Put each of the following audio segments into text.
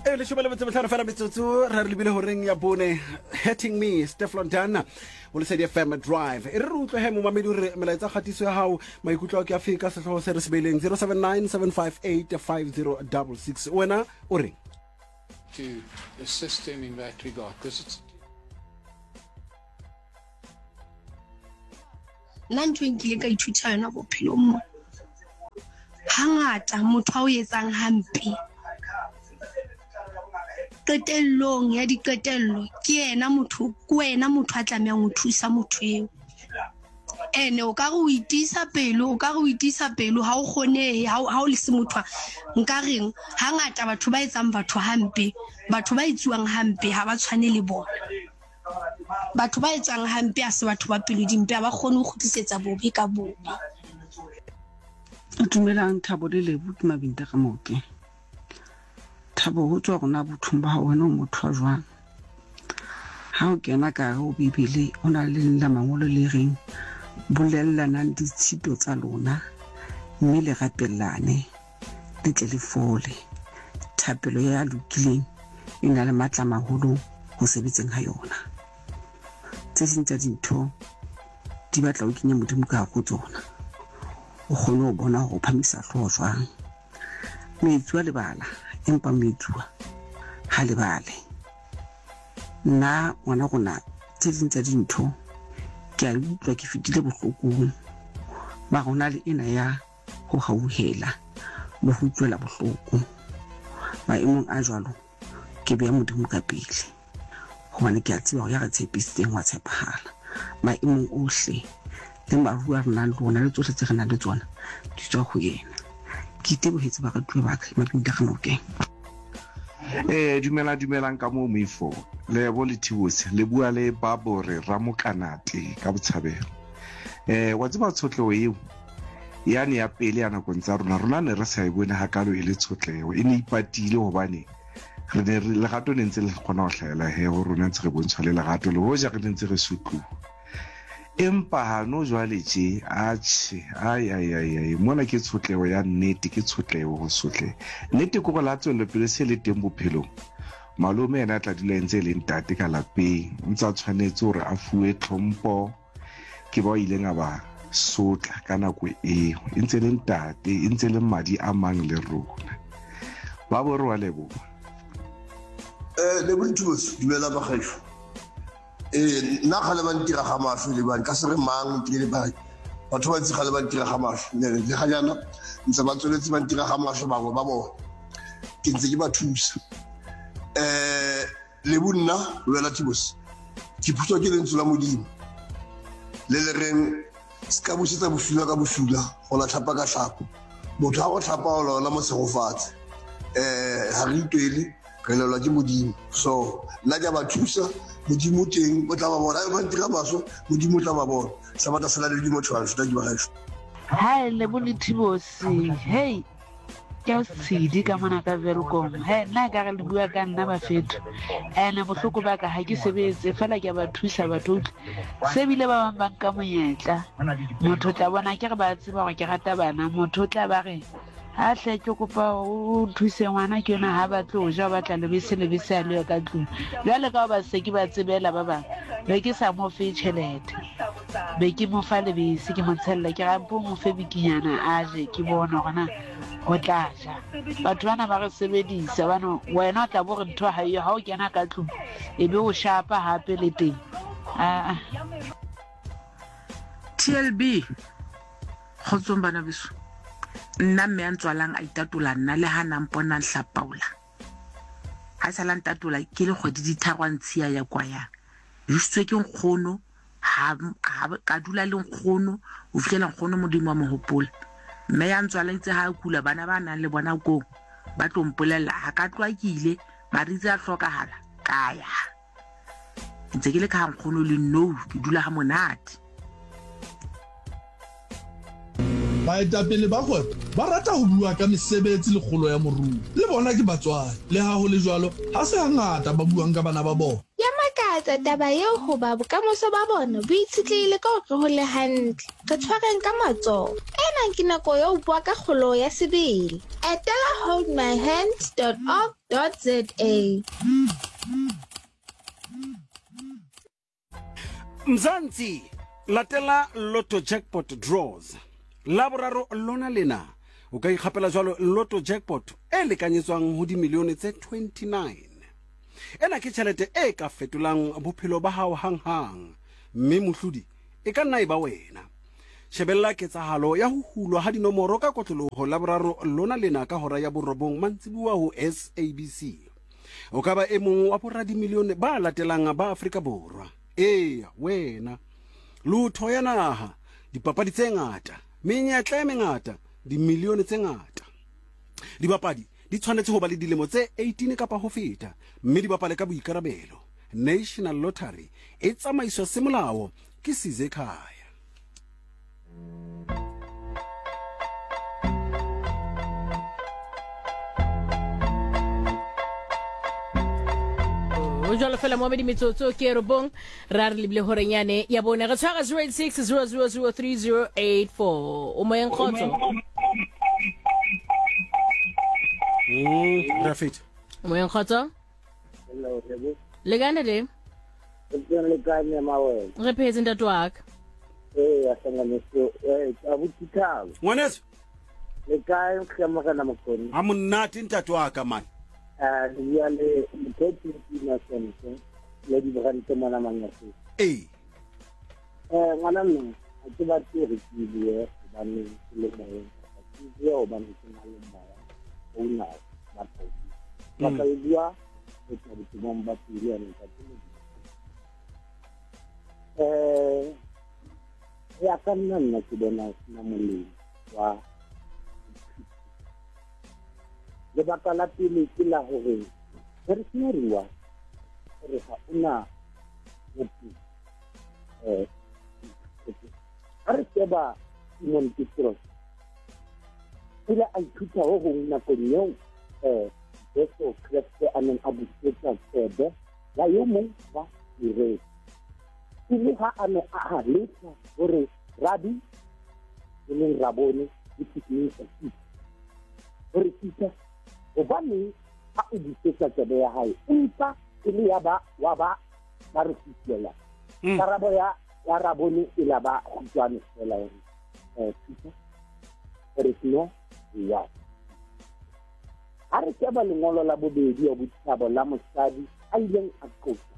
le shobele botse botlhano fela metsotso re re lebile horeng ya bone Hurting Me Stefflon Dana o le Sedi FM Drive e re utlwe he mo mamedi re melaetsa khatiso ya hao maikutlo a ke afika setlhogo se re sebeleng 0797585066 wena o reng to assist him in that regard because it's ntho nkile ka ithuta yona bophelong mo hangata motho a o etsang hampe qetellong ya diqetello ke wena motho a tlamehang ho thusa motho eo ene o ka re o itisa pelo ha o kgonehe ha o le se motho nka reng hangata batho ba etsang batho hampe batho ba etsuwang hampe ha ba tshwane le bona batho ba etsang hampe a se batho ba pelo dimpe ba kgone ho khutisetsa bobe ka bobe Dumelang Thabo le Lebu ke Mabinta ka Moke Thabo ho tswa rona bothong ba wena motho wa jwang ha o kena ka go Bibele ona le la mangolo le reng bolellana ditshito tsa lona mme le rapellane le tle le fole thapelo ya lokileng e na le matla maholo ho sebetseng ha yona tse ding tsa dintho di batla o kenya modimo ka go tsona o kgone ho bona ho phamisa hloho jwang metsi wa lebala empa metsuwa ha lebale nna ngwana rona tse ding tsa dintho ke a utlwa ke fitile bohlokong ba rona le ena ya ho hauhela le ho utlwela bohloko maemong a jwalo ke beya modimo ka pele hobane ke a tseba ho ya re tshepisitseng wa tshepahala maemong ohle le maru a rena le rona le tsohle tse re nang le tsona di tswa ho yena ke tebohetse ba ratwe ba ka Mabinta ka Moke dumelang ka mo moifo le bo le thibose le bua le babore Ramokanate ka botshabelo wa tseba tsotleo eo yani ya pele ya nakong tsa rona ne re sa e bone hakalo e le tsotleo e ne ipatile hobane re ne le gato ne ntse le kgona ho hlaela he ho rona ntse re bontshwa le gato le hoja re ntse re sutlu empa hano jwale tje ai mona ke tsotleo ya nnete ke tsotleo ho sotle nnete go la tswelo pele se le teng bophelong malome ena tla dula ntse le ntate ka lapeng ntsa tshwanetse hore a fuwe tlhompo ke ba ile nga ba sotla kana go eo ntse le ntate ntse le madi a mang le rona ba bo re wa lebo le bonthusi dumela ba gaisho nna ga le ba ntira ga mafu le ba ka se re mang ntile ba batho ba ntse ga le ba ntira ga mafu le ga jana ntse ba tsweletse ba ntira ga mafu ba bona ke ntse ke ba thusa le bonna wela tibos ke phutwa ke lentso la modimo le reng ska busetsa bofula ka bofula go la tlhapa ka tlhapo motho a go tlhapa o lona mo segofatse ha re itwele re lelwa ke modimo so nna ke ba thusa modimo teng o tla ba bona ba ntira maso modimo tla ba bona sa batla sala le dimo tshwana se di ba gaisho ha le bonitibosi hey ke tsidi ka mona ka Welcome nna ka re le bua ka nna ba fetho ene bohloko ba ka ha ke sebetse fela ke ba thusa batho se bile ba bang ka monyetla motho tla bona ke re ba tseba gore ke rata bana motho tla ba re ha hle ke kopa o thuse ngwana ke yona ha ba tlo ja ba tla lebese a le ka tlung jwale ka ba se ke ba tsebela ba bang be ke sa mo fe tšhelete be ke mo fa lebese ke mo tshella ke ga mpo mo fe bikinyana a je ke bona gona o tla ja batho bana ba re sebedisa bana wena tla bo re ntho ha o kena ka tlung e be o shapa hape le teng TLB khotsong bana beso nna me antswalang a itatola nna le hana mpona hlapaula ha sala ntatola ke le kgodi di thagwantshia ya kwa ya justswe ke nkgono ha ka dula le nkgono o fitlela nkgono modimo wa mohopola mme ya ntswala ntse ha kula bana ba nang le bona go ba tlompolella ha ka tlwakile maritse a hlokahala kaya ntse ke le ka nkgono le no ke dula ha monate baetapele ba kgwebo ba rata ho bua ka mesebetsi le kgolo ya moruo le bona ke batswadi le ha ho le jwalo ha se hangata ba buang ka bana ba bona ya maka netefatsa taba eo hoba bokamoso ba bona bo itshetlehile ka hore ho le hantle. Re tshwareng ka matsoho. Ena ke nako eo bua ka kgolo ya sebele. Etela holdmyhands.org.za. Mzansi latela Lotto Jackpot Draws. Laboraro lona lena o ka ikgapela jwalo Lotto Jackpot e lekanyetswang ho di milione tse 29. Ena ke tjhelete e ka fetolang bophelo ba hao hanghang, mme mohlodi e ka nna e ba wena. Shebella ketsahalo ya ho hulwa ha dinomoro ka kotloloho laboraro lona lena ka hora ya borobong mantsibuwa ho SABC. O ka ba e mong wa boradi milione ba latelang ba Afrika Borwa. Wena lutho ya naha, dipapadi tse ngata, menyetla e mengata, di milione tse ngata. Dibapadi di tshwanetse ho ba le dilemo tse 18 kapa ho feta, mme di bapale ka boikarabelo. National Lottery e tsamaiswa semolao ke Sizekhaya. Jolo fela mo medi metsotso ke robong ra re lebile horenyane ya bona re tshwara 0860003084 o mo yenkgotso Rafit mo yenkgotso hello lebo le gane le le kanye mawe re phetse ntate wa ka asanganiso abuti thabo ngwaneso le kae khemagana mokoni a monnate ntate wa ka man ya le motho na sense le di brante mona mangase ngwana mme a ke ba tsere ke ile ba ne le moe ke yo ba ne ke na le moe o na ba tsosi ba ka idua ke tla di bomba tsiri ane ka tsile ya kana nna ke bona na moleng wa le baka la pele ke la hore re seniwa re ha una motho re tseba Simon Petros ila a ithuta ho hong na konyo Jesu Kristo anen abusetsa tsebe ya yo mong wa dire ile ha ane a lesa hore rabi le rabone ditikisa hore tsa obane a o ditsetsa tsebe ya hae empa ile ya ba wa ba re fitlela karabo ya rabone ile ba tswana fela yona tsa re no ya are ke ba lengolo la bobedi ya botsabo la mosadi a ileng a qosa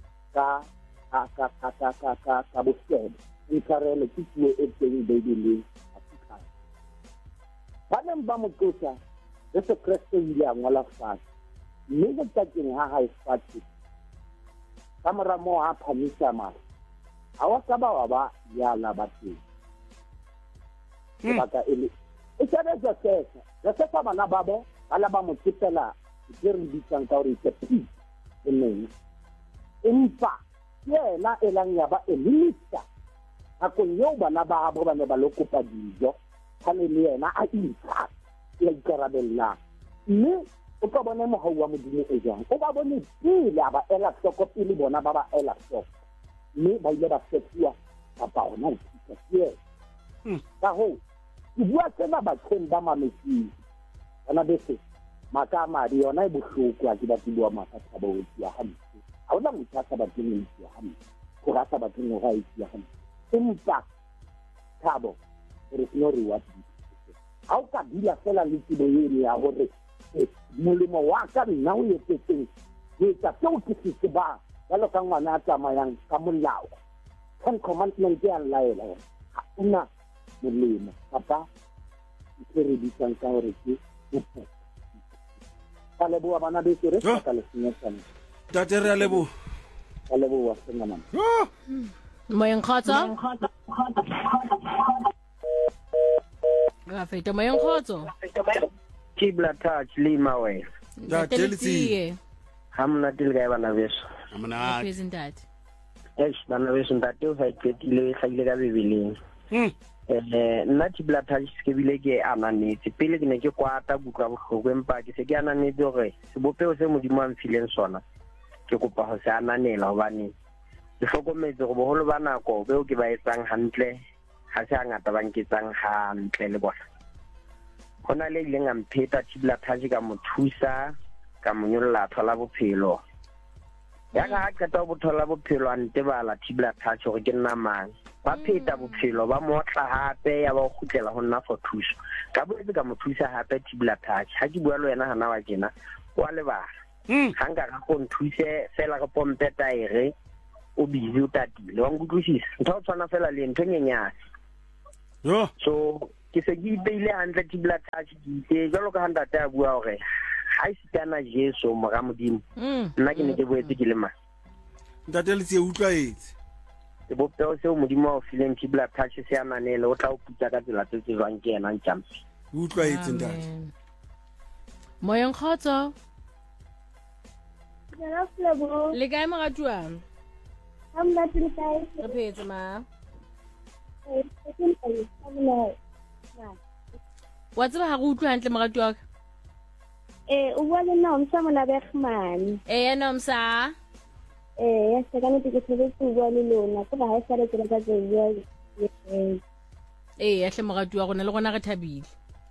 ka bosebe inkarele ke puo e teng Bibeleng Afrika bana ba mo qosa Jesu Kristo ile a ngola fatshe mme le takeng ha hae fatshe ka mora mo a phamisa mara a wa ka ba ya la bateng baka ele e tsebe Josefa bana babo bala ba mo tsetela ke re bitsang ka hore ke pi ene empa yena elang ya ba elimisa a konyo bana ba abo bana ba lokopa dijo hane le yena a itsa ya ikarabella mme o ka bona mohau wa modimo e jang o ba bone pele aba ela hloko pele bona ba ba ela hloko mme ba ile ba fetwa kapa ona itsa tie ka ho ke bua tsena ba tsenda mamesi ana bese maka mari yona e bohloko a ke ba bua maka tsaba o tsia hampe ha ona mothatsa ba tsene tsia hampe go rasa ba tsene ga itsia hampe empa thabo re snori wa ha o ka dila fela le tsebo ene ya hore molemo wa ka nna o yetseng ke tsa tseo ke se ba jalo ka ngwana a tsamayang ka molao can commandment ya laela ha una molemo papa ke re ditang ka hore ke kale bua bana be tsere ka le senyetsana tate re a lebo wa sengana moyeng khotso ga feta moyeng khotso Kibla touch lima we Tatelitsi hamna tilga bana beso amana president bana beso ntate o faitile hlagile ka Bibeleng nna Kibla touch ke bile ke ananetse pele ke ne ke kwata bukwa bohloko empa ke se ke ananetse hore sebopeo se modimo a mfileng sona ke kopa ho se ananela hobane ke hlokometse go boholo ba nako beo ke ba etsang hantle ha se hangata ba nketsang hantle le bona hona le ileng a mpheta thibela touch ka mo thusa ka mo nyolla thola bophelo ya ka qeta go thola bophelo a ntebala thibela touch gore ke nna mang ba pheta bophelo ba motla hape ya ba khutlela ho nna for thuso ka boetse ka mo thusa hape thibela touch ha ke bua le wena hana wa kena wa le ba hanga ka go nthuse fela go pompe taere o busy o tatile wa ngutlwisisa ntho tswana fela le ntho nyenyane yo so ke se ke ipeile hantle thibela touch ke jalo ka handa ta bua hore ha isitana Jesu mo ga modimo nna ke ne ke boetse ke le ma ntatele tse utlwaetse ke bopeo se modimo o fileng thibela touch se ananele o tla o putsa ka tsela tse jwang ke yena ntjampi utlwaetse ntate moyeng khotso le kae mogatuang amna tlikai re phetse ma wa tseba ha go utlwa hantle mogatu wa ka o bua le nna Nomsa Monabegmane ya Nomsa ya se ka ntse ke tsebetse o bua le lona ke ba ha sale ke ka tsela ya hle mogatu wa gona le gona re thabile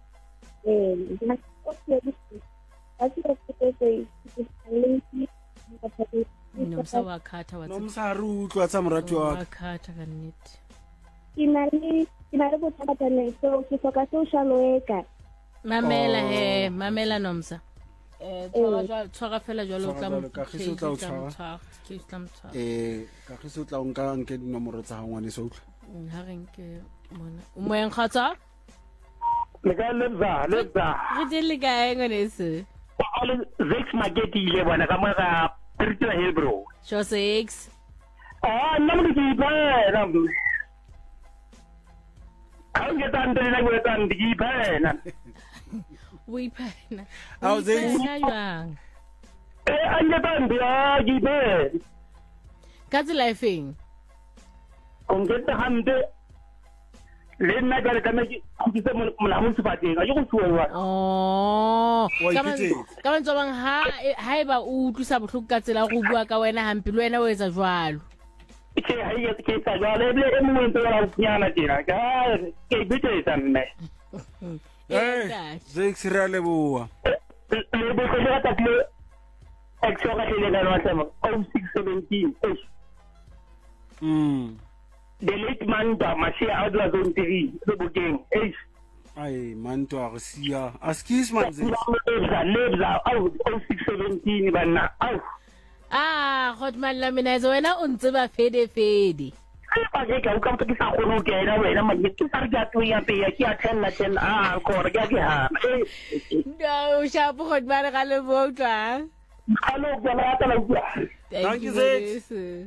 Nomsa wa khatha wa Nomsa re utlwa tsa moratu wa ka khatha ka nnete ke na le bothata ne so ke hloka social worker mamela Nomsa tshwara fela jwalo o tla ka ge se tla o tshwara ka ge se tla o nka nke dinomoro tsa hangwane se utlwa ha re nke mona o moyeng khatsa le ka lebza re di le kae ngwanese all Zex market ile bona ka mo ga Pretoria Hill bro show 6 nna mo ke ipana Ange tante la go tante ke ipana we ipana ao Zex jang ange tante ya ke ipana ka tsela e feng kongeta hande le nna ka re ka me ke tse mona mo sefateng a go tsuwa ka mantso bang ha eba o utlwisa bohloko ka tsela go bua ka wena hampi le wena o etsa jwalo ke ha ye ke tsa jwalo le mo ntse la nyana tira ka ke bitse nne Zex re le bua le bo ko ja ta le action ka le ga wa tsama 0617 the late Manta Masia Adla Zone 3 the booking ai Manto a sia askis man Zex lebza 0617 bana Hotman Laminazo wena o ntse ba fede ba ke ka uka ke sa go ke ena wena ma ke sa ga tu ya pe ya ke a 10 ko re ke ha no shapo Hotman ga le botla hello ke la ta la bua thank you Zex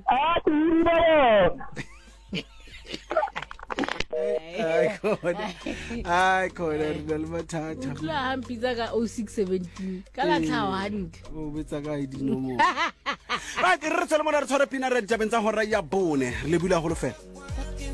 ai khona re le mathata la hampitsa ka 0617 ka la tlhawa hantle o betsa ka ID no mo ba ke re tsela mona re tshware pina re jabentsa hora ya bone le bula go lo fela